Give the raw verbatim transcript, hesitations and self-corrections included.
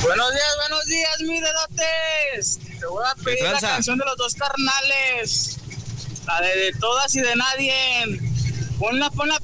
Buenos días, buenos días, mi dedotes. Te voy a pedir la canción de los dos carnales. La de, de todas y de nadie. Ponla, ponla.